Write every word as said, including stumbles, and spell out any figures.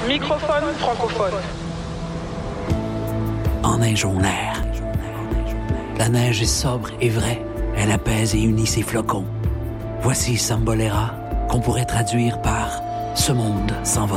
Microphone francophone. Enneigeons l'air. La neige est sobre et vraie. Elle apaise et unit ses flocons. Voici Sambolera, qu'on pourrait traduire par « Ce monde s'envolera ».